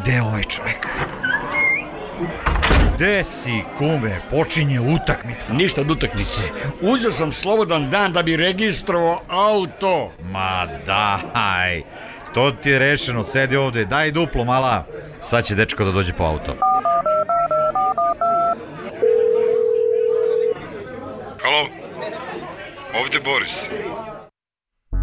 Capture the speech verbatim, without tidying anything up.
Gde je ovaj čovjek? Gde si, kume? Počinje utakmica. Ništa od utakmice. Uzeo sam slobodan dan da bi registrovao auto. Ma daj, to ti je rešeno, sedi ovde, daj duplo mala. Sad će dečko da dođe po auto. Halo, ovde Boris.